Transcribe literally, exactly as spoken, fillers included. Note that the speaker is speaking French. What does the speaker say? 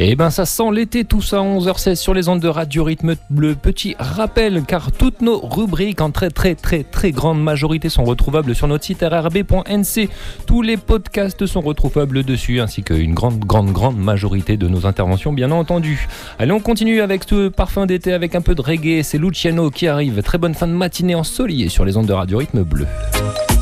Et ben ça sent l'été tout ça, onze heures seize sur les ondes de Radio Rythme Bleu. Petit rappel, car toutes nos rubriques en très très très très grande majorité sont retrouvables sur notre site r r b point n c. Tous les podcasts sont retrouvables dessus, ainsi qu'une grande grande grande majorité de nos interventions bien entendu. Allez, on continue avec ce parfum d'été avec un peu de reggae, c'est Luciano qui arrive. Très bonne fin de matinée ensoleillée sur les ondes de Radio Rythme Bleu.